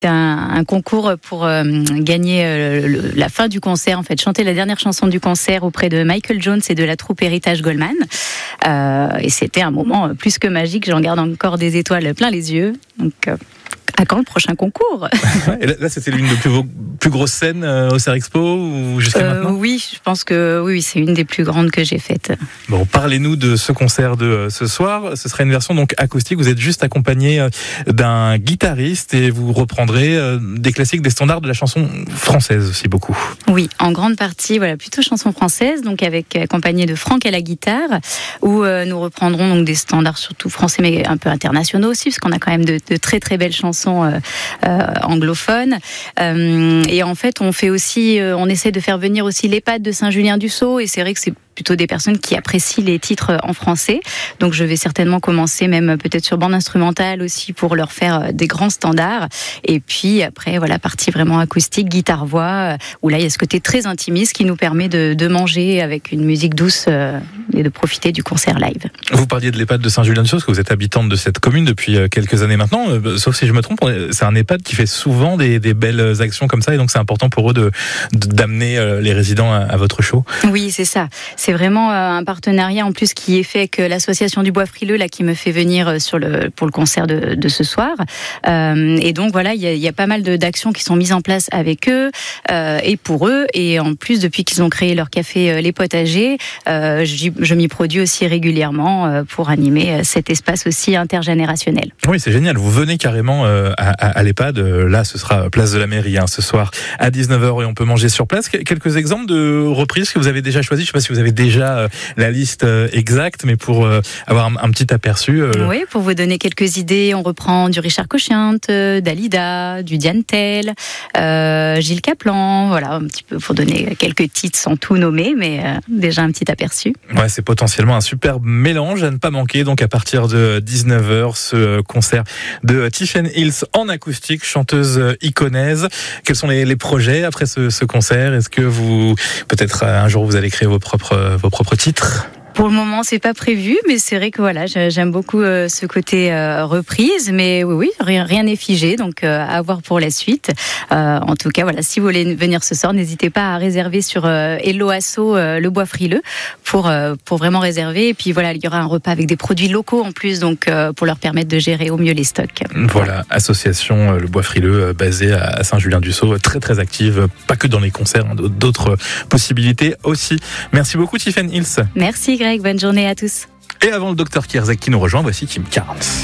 C'est un concours pour gagner la fin du concert, en fait, chanter la dernière chanson du concert auprès de Michael Jones et de la troupe Héritage Goldman. Et c'était un moment plus que magique. J'en garde encore des étoiles plein les yeux. Donc, à quand le prochain concours? Et là, c'était l'une des plus grosses scènes au Serre Expo ou jusqu'à maintenant? Oui, je pense que oui, c'est une des plus grandes que j'ai faites. Bon, parlez-nous de ce concert de ce soir. Ce sera une version donc acoustique. Vous êtes juste accompagné d'un guitariste et vous reprendrez des classiques, des standards de la chanson française aussi beaucoup. Oui, en grande partie, voilà, plutôt chanson française, donc accompagné de Franck à la guitare, où nous reprendrons donc des standards surtout français mais un peu internationaux aussi, parce qu'on a quand même de très très belles chansons anglophones. Et en fait, on essaie de faire venir aussi l'EHPAD de Saint-Julien-du-Sault, et c'est vrai que c'est plutôt des personnes qui apprécient les titres en français. Donc je vais certainement commencer même peut-être sur bande instrumentale aussi pour leur faire des grands standards. Et puis après, voilà, partie vraiment acoustique, guitare-voix, où là il y a ce côté très intimiste qui nous permet de manger avec une musique douce et de profiter du concert live. Vous parliez de l'EHPAD de Saint-Julien-du-Sault, parce que vous êtes habitante de cette commune depuis quelques années maintenant. Sauf si je me trompe, c'est un EHPAD qui fait souvent des belles actions comme ça, et donc c'est important pour eux d'amener les résidents à votre show. Oui, c'est ça. C'est vraiment un partenariat en plus qui est fait avec l'association du Bois Frileux là qui me fait venir pour le concert de ce soir. Et donc voilà, il y a pas mal d'actions qui sont mises en place avec eux et pour eux. Et en plus, depuis qu'ils ont créé leur café Les Potagers, je m'y produis aussi régulièrement pour animer cet espace aussi intergénérationnel. Oui, c'est génial. Vous venez carrément à l'EHPAD. Là, ce sera place de la mairie ce soir à 19h et on peut manger sur place. Quelques exemples de reprises que vous avez déjà choisies. Je ne sais pas si vous avez déjà la liste exacte, mais pour avoir un petit aperçu. Oui, pour vous donner quelques idées, on reprend du Richard Cochiinte, Dalida, du Diane Tell, Gilles Caplan, voilà, un petit peu pour donner quelques titres sans tout nommer, mais déjà un petit aperçu. Ouais, c'est potentiellement un superbe mélange à ne pas manquer. Donc à partir de 19h, ce concert de Tiffen Hills en acoustique, chanteuse iconaise. Quels sont les projets après ce concert? Est-ce que peut-être un jour vous allez créer vos propres titres? Pour le moment, c'est pas prévu, mais c'est vrai que voilà, j'aime beaucoup ce côté reprise, mais oui, rien n'est figé, donc à voir pour la suite. En tout cas, voilà, si vous voulez venir ce soir, n'hésitez pas à réserver sur Hello Asso Le Bois Frileux pour vraiment réserver. Et puis voilà, il y aura un repas avec des produits locaux en plus, donc pour leur permettre de gérer au mieux les stocks. Voilà, association Le Bois Frileux basée à Saint-Julien-du-Sault, très très active, pas que dans les concerts, d'autres possibilités aussi. Merci beaucoup Tiffen Hills. Merci Greg, bonne journée à tous. Et avant le docteur Kierzek qui nous rejoint, voici Kim Carnes.